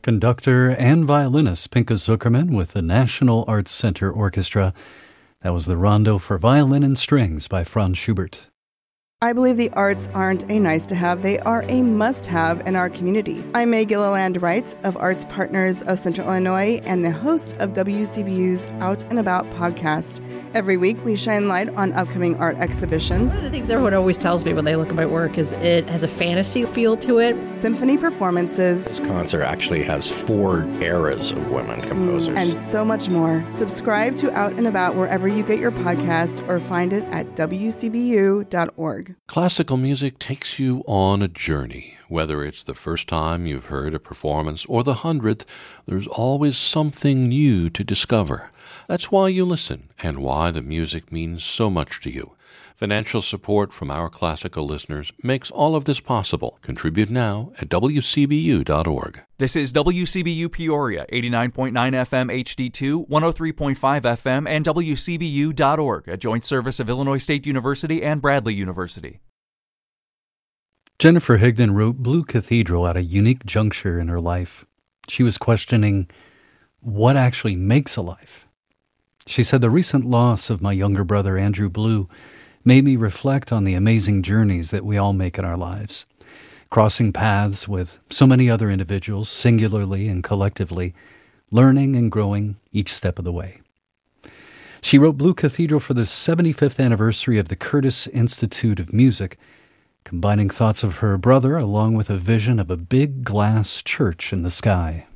Conductor and violinist Pinka Zuckerman with the National Arts Center Orchestra. That was the Rondo for Violin and Strings by Franz Schubert. I believe the arts aren't a nice-to-have, they are a must-have in our community. I'm May Gilliland Wright of Arts Partners of Central Illinois and the host of WCBU's Out and About podcast. Every week, we shine light on upcoming art exhibitions. One of the things everyone always tells me when they look at my work is it has a fantasy feel to it. Symphony performances. This concert actually has 4 eras of women composers. And so much more. Subscribe to Out and About wherever you get your podcast or find it at WCBU.org. Classical music takes you on a journey. Whether it's the first time you've heard a performance or the 100th, there's always something new to discover. That's why you listen and why the music means so much to you. Financial support from our classical listeners makes all of this possible. Contribute now at WCBU.org. This is WCBU Peoria, 89.9 FM HD2, 103.5 FM, and WCBU.org, a joint service of Illinois State University and Bradley University. Jennifer Higdon wrote Blue Cathedral at a unique juncture in her life. She was questioning what actually makes a life. She said, "The recent loss of my younger brother, Andrew Blue, made me reflect on the amazing journeys that we all make in our lives, crossing paths with so many other individuals, singularly and collectively, learning and growing each step of the way." She wrote Blue Cathedral for the 75th anniversary of the Curtis Institute of Music, combining thoughts of her brother along with a vision of a big glass church in the sky.